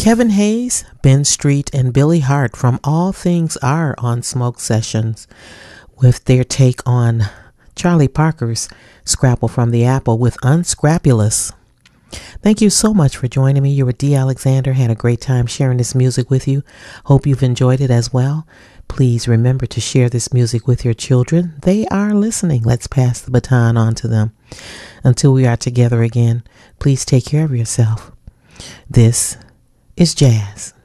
Kevin Hayes, Ben Street, and Billy Hart from All Things Are on Smoke Sessions with their take on Charlie Parker's Scrapple from the Apple with Unscrapulous. Thank you so much for joining me. You were D. Alexander. Had a great time sharing this music with you. Hope you've enjoyed it as well. Please remember to share this music with your children. They are listening. Let's pass the baton on to them. Until we are together again, please take care of yourself. This is jazz.